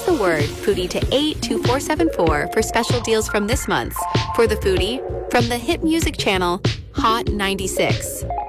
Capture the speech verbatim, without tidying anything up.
text the word Foodie to eight two four seven four for special deals from this month's For the Foodie from the hit music channel Hot ninety-six.